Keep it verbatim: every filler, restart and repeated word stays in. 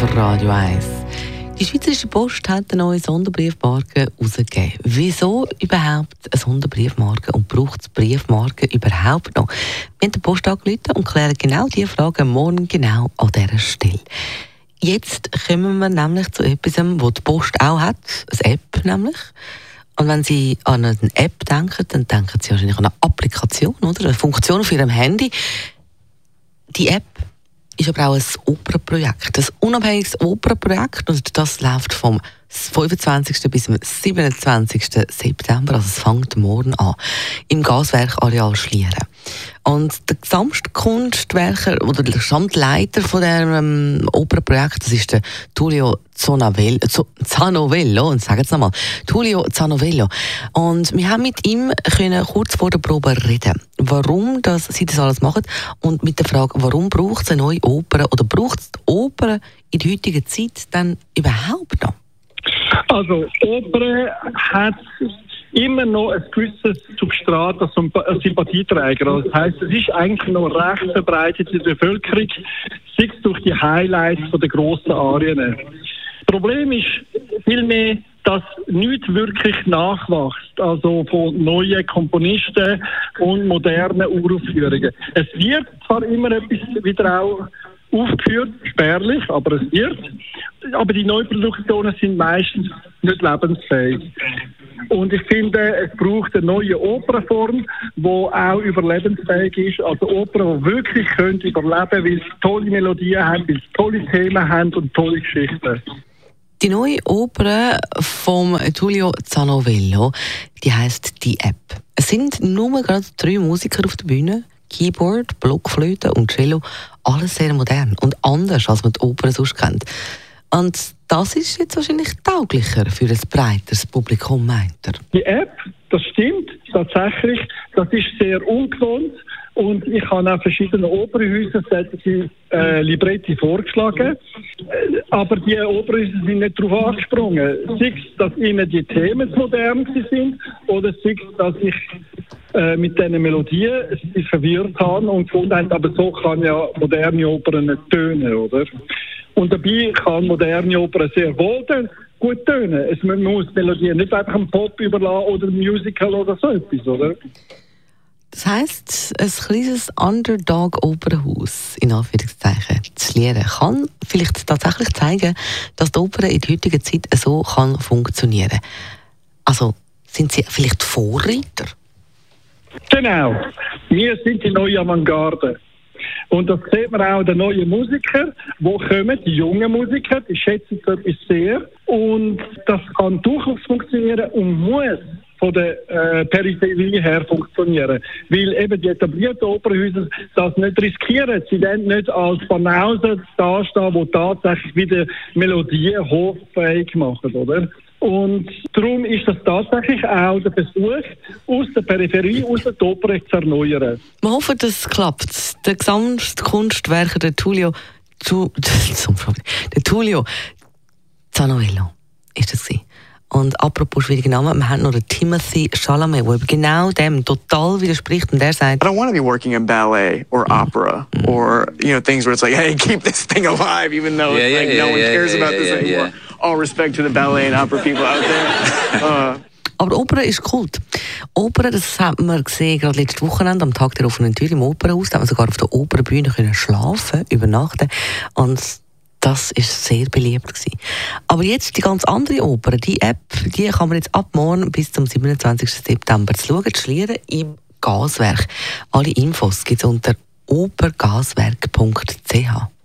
auf Radio eins. Die Schweizerische Post hat eine neue Sonderbriefmarke herausgegeben. Wieso überhaupt eine Sonderbriefmarke und braucht es Briefmarken überhaupt noch? Wir haben die Post angerufen und klären genau diese Fragen morgen genau an dieser Stelle. Jetzt kommen wir nämlich zu etwas, was die Post auch hat, eine App nämlich. Und wenn Sie an eine App denken, dann denken Sie wahrscheinlich an eine Applikation, oder? Eine Funktion auf Ihrem Handy. Die App ist aber auch ein Opernprojekt, ein unabhängiges Opernprojekt, und das läuft vom fünfundzwanzigsten bis zum siebenundzwanzigsten September, also es fängt morgen an, im Gaswerk-Areal Schlieren. Und der Gesamtkunstwerker oder der Gesamtleiter von diesem Opernprojekt, das ist der Tullio Zanovello, Zanovello, und sagen es nochmal, Tullio Zanovello. Und wir haben mit ihm können kurz vor der Probe reden, warum das, sie das alles machen, und mit der Frage, warum braucht es eine neue Oper oder braucht es die Oper in der heutigen Zeit dann überhaupt noch? Also, Oper hat immer noch ein gewisses Substrat als Sympathieträger. Also das heisst, es ist eigentlich noch recht verbreitet in der Bevölkerung, sei es durch die Highlights von der grossen Arien. Das Problem ist vielmehr, dass nichts wirklich nachwächst, also von neuen Komponisten und modernen Uraufführungen. Es wird zwar immer etwas wieder auch aufgeführt, spärlich, aber es wird. Aber die Neuproduktionen sind meistens nicht lebensfähig. Und ich finde, es braucht eine neue Opernform, die auch überlebensfähig ist. Also Opern, die wirklich können überleben können, weil sie tolle Melodien haben, weil sie tolle Themen haben und tolle Geschichten. Die neue Oper von Tullio Zanovello, die heisst «Die App». Es sind nur gerade drei Musiker auf der Bühne. Keyboard, Blockflöte und Cello, alles sehr modern und anders, als man die Oper sonst kennt. Und das ist jetzt wahrscheinlich tauglicher für ein breiteres Publikum, meint er. Die App, das stimmt, tatsächlich, das ist sehr ungewohnt. Und ich habe auch verschiedene Opernhäuser solche äh, Libretti vorgeschlagen. Aber die Opernhäuser sind nicht darauf angesprungen. Sei es, dass ihnen die Themen zu modern sind, oder sei es, dass ich äh, mit diesen Melodien sie verwirrt habe und gefunden habe, aber so kann ja moderne Opern nicht tönen, oder? Und dabei kann moderne Opern sehr wohl gut tönen. Es muss Melodien nicht einfach einem Pop überlassen oder einem Musical oder so etwas, oder? Das heisst, ein kleines Underdog-Opernhaus, in Anführungszeichen, zu Schlieren, kann vielleicht tatsächlich zeigen, dass die Oper in der heutigen Zeit so kann funktionieren kann. Also, sind Sie vielleicht Vorreiter? Genau. Wir sind die neue Avantgarde. Und das sieht man auch den neuen Musiker, die kommen, die jungen Musiker, die schätzen so etwas sehr. Und das kann durchaus funktionieren und muss von der äh, Peripherie her funktionieren. Weil eben die etablierten Opernhäuser das nicht riskieren. Sie werden nicht als Banause dastehen, die tatsächlich wieder Melodien hochfähig machen, oder? Und darum ist das tatsächlich auch der Versuch, aus der Peripherie, aus der Oper zu erneuern. Wir hoffen, dass es klappt. Der Gesamtkunstwerker, der Tullio, tu, der Tullio Zanovello, ist das gewesen. Und apropos schwierige Namen, wir haben noch den Timothy Chalamet, der genau dem total widerspricht, und der sagt, I don't want to be working in ballet or opera mm. or, you know, things where it's like, hey, keep this thing alive, even though yeah, it's like yeah, no yeah, one cares yeah, about yeah, this yeah, anymore. Yeah. All respect to the ballet and opera people out there. Uh. Aber Oper ist Kult. Oper, das hat man gesehen, gerade letztes Wochenende, am Tag der offenen Tür im Opernhaus, da haben wir sogar auf der Opernbühne können schlafen, übernachten, und das war sehr beliebt gewesen. Aber jetzt die ganz andere Oper, die App, die kann man jetzt ab morgen bis zum siebenundzwanzigsten September zu schauen, zu Schlieren im Gaswerk. Alle Infos gibt es unter opergaswerk punkt c h.